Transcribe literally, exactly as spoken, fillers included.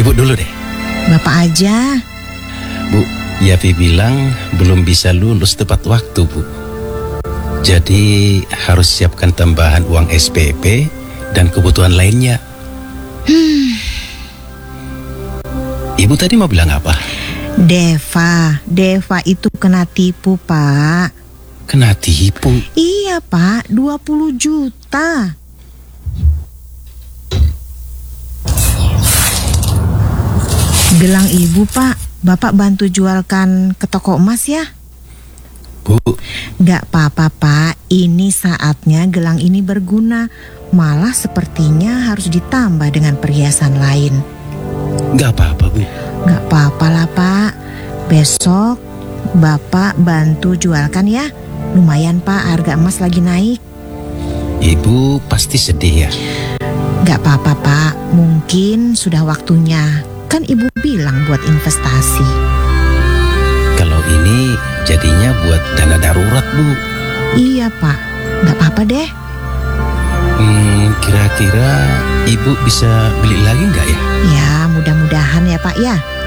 Ibu dulu deh. Bapak aja. Bu, Yafi bilang belum bisa lulus tepat waktu, Bu. Jadi harus siapkan tambahan uang S P P dan kebutuhan lainnya. Hmm. Ibu tadi mau bilang apa? Deva, Deva itu kena tipu, Pak. Kena tipu? Iya, Pak, dua puluh juta. Gelang ibu, Pak. Bapak bantu jualkan ke toko emas ya. Bu. Gak apa-apa, Pak. Ini saatnya gelang ini berguna. Malah sepertinya harus ditambah dengan perhiasan lain. Gak apa-apa, Bu. Gak apa-apa lah, Pak. Besok Bapak bantu jualkan ya. Lumayan, Pak, harga emas lagi naik. Ibu pasti sedih ya? Gak apa-apa, Pak. Mungkin sudah waktunya. Kan ibu bilang buat investasi. Kalau ini jadinya buat dana darurat, Bu. Iya, Pak. Gak apa-apa deh. Hmm, kira-kira ibu bisa beli lagi nggak ya? Ya, mudah-mudahan ya, Pak ya.